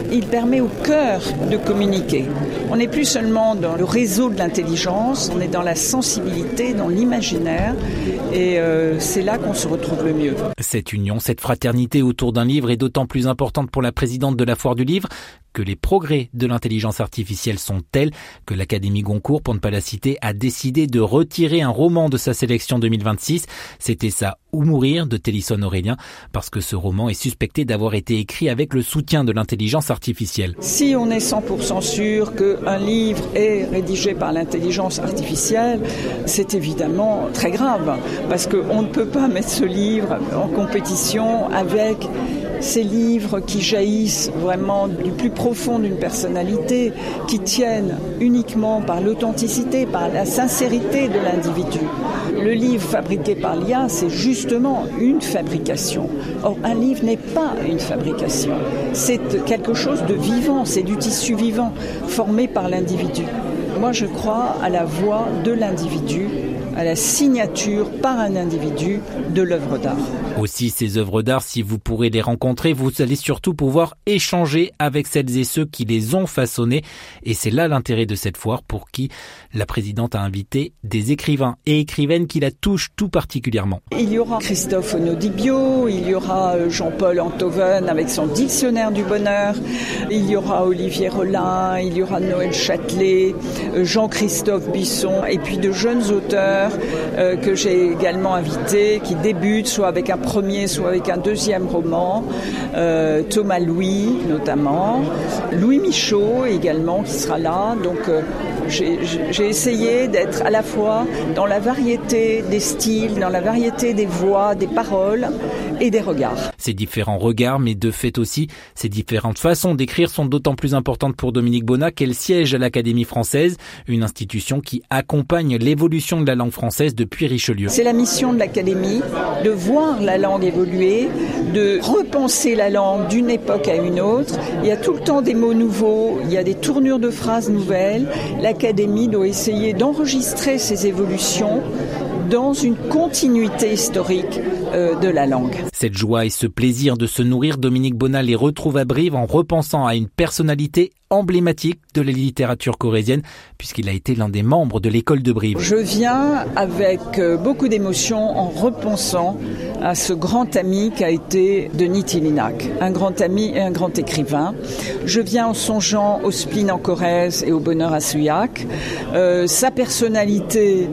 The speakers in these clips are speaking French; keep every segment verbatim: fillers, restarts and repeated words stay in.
il permet au cœur de communiquer. On n'est plus seulement dans le réseau de l'intelligence, on est dans la sensibilité, dans l'imaginaire, et euh, c'est là qu'on se retrouve le mieux. Cette union, cette fraternité autour d'un livre est d'autant plus importante pour la présidente de la Foire du Livre que les progrès de l'intelligence artificielle sont tels que l'Académie Goncourt, pour ne pas la citer, a décidé de retirer un roman de sa sélection deux mille vingt-six. C'était Ça ou mourir de Télisson Aurélien, parce que ce roman est suspecté d'avoir été écrit avec le soutien de l'intelligence artificielle. Si on est cent pour cent sûr qu'un livre est rédigé par l'intelligence artificielle, c'est évidemment très grave, parce qu'on ne peut pas mettre ce livre en compétition avec ces livres qui jaillissent vraiment du plus profond d'une personnalité, qui tiennent uniquement par l'authenticité, par la sincérité de l'individu. Le livre fabriqué par l'I A, c'est justement une fabrication. Or, un livre n'est pas une fabrication. C'est quelque chose de vivant, c'est du tissu vivant, formé par l'individu. Moi, je crois à la voix de l'individu, à la signature par un individu de l'œuvre d'art. Aussi, ces œuvres d'art, si vous pourrez les rencontrer, vous allez surtout pouvoir échanger avec celles et ceux qui les ont façonnées. Et c'est là l'intérêt de cette foire, pour qui la présidente a invité des écrivains et écrivaines qui la touchent tout particulièrement. Il y aura Christophe Onodibio, il y aura Jean-Paul Enthoven avec son dictionnaire du bonheur, il y aura Olivier Rollin, il y aura Noël Châtelet, Jean-Christophe Bisson, et puis de jeunes auteurs euh, que j'ai également invités, qui débutent soit avec un premier, soit avec un deuxième roman, euh, Thomas Louis notamment, Louis Michaud également qui sera là. Donc euh, j'ai, j'ai essayé d'être à la fois dans la variété des styles, dans la variété des voix, des paroles et des regards. Ces différents regards, mais de fait aussi, ces différentes façons d'écrire sont d'autant plus importantes pour Dominique Bonnat qu'elle siège à l'Académie française, une institution qui accompagne l'évolution de la langue française depuis Richelieu. C'est la mission de l'Académie, de voir la langue évoluer, de repenser la langue d'une époque à une autre. Il y a tout le temps des mots nouveaux, il y a des tournures de phrases nouvelles. L'Académie doit essayer d'enregistrer ces évolutions dans une continuité historique euh, de la langue. Cette joie et ce plaisir de se nourrir, Dominique Bonnat les retrouve à Brive en repensant à une personnalité emblématique de la littérature corrézienne, puisqu'il a été l'un des membres de l'école de Brive. Je viens avec beaucoup d'émotion en repensant à ce grand ami qu'a été Denis Tillinac, un grand ami et un grand écrivain. Je viens en songeant au spleen en Corrèze et au bonheur à Souillac. Euh, sa personnalité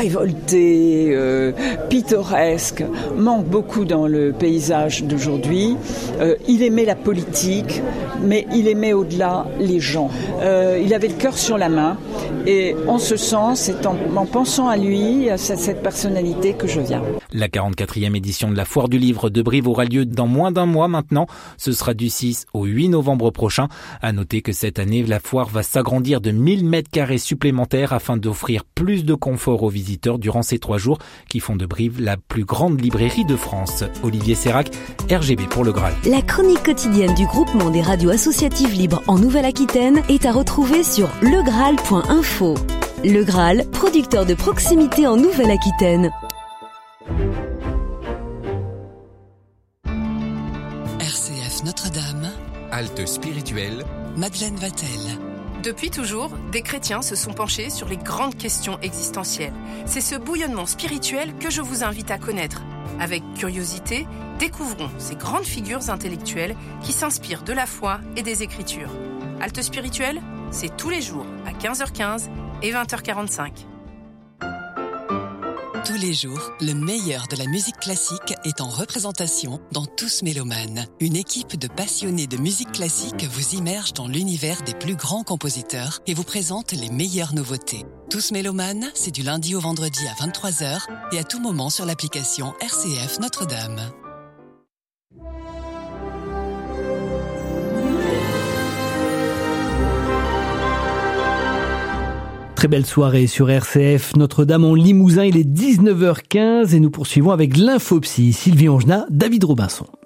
révoltée, euh, pittoresque, manque beaucoup dans le paysage d'aujourd'hui. Euh, il aimait la politique, mais il aimait au-delà les gens. Euh, il avait le cœur sur la main, et en ce sens, c'est en, en pensant à lui, à cette, cette personnalité que je viens. La quarante-quatrième édition de la Foire du Livre de Brive aura lieu dans moins d'un mois maintenant. Ce sera du six au huit novembre prochain. À noter que cette année, la foire va s'agrandir de mille mètres carrés supplémentaires afin d'offrir plus de confort aux visiteurs durant ces trois jours qui font de Brive la plus grande librairie de France. Olivier Sérac, R G B pour Le Graal. La chronique quotidienne du groupement des radios associatives libres en Nouvelle-Aquitaine est à retrouver sur legraal point info. Le Graal, producteur de proximité en Nouvelle-Aquitaine. R C F Notre-Dame. Halte spirituelle. Madeleine Vatel. Depuis toujours, des chrétiens se sont penchés sur les grandes questions existentielles. C'est ce bouillonnement spirituel que je vous invite à connaître. Avec curiosité, découvrons ces grandes figures intellectuelles qui s'inspirent de la foi et des Écritures. Halte spirituelle, c'est tous les jours à quinze heures quinze et vingt heures quarante-cinq. Tous les jours, le meilleur de la musique classique est en représentation dans Tous Mélomanes. Une équipe de passionnés de musique classique vous immerge dans l'univers des plus grands compositeurs et vous présente les meilleures nouveautés. Tous Mélomanes, c'est du lundi au vendredi à vingt-trois heures et à tout moment sur l'application R C F Notre-Dame. Très belle soirée sur R C F Notre-Dame en Limousin, il est dix-neuf heures quinze et nous poursuivons avec l'Infopsy. Sylvie Angenat, David Robinson.